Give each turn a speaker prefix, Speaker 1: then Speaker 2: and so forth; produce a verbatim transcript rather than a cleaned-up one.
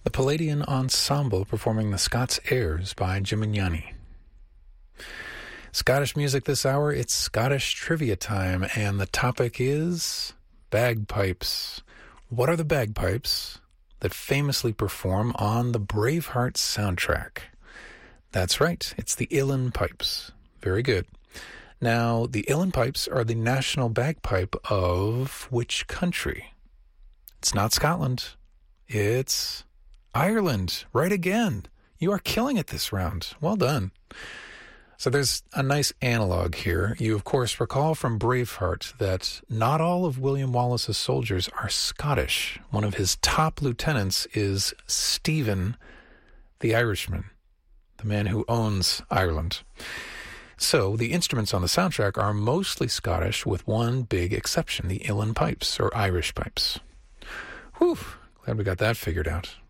Speaker 1: The Palladian Ensemble performing the Scots Airs by Gimignani. Scottish music this hour, it's Scottish trivia time, and the topic is bagpipes. What are the bagpipes that famously perform on the Braveheart soundtrack? That's right, it's the Uilleann Pipes. Very good. Now, the Uilleann Pipes are the national bagpipe of which country? It's not Scotland. It's Ireland. Right again. You are killing it this round. Well done. So there's a nice analog here. You, of course, recall from Braveheart that not all of William Wallace's soldiers are Scottish. One of his top lieutenants is Stephen, the Irishman, the man who owns Ireland. So the instruments on the soundtrack are mostly Scottish, with one big exception, the Uilleann Pipes, or Irish pipes. Whew, glad we got that figured out.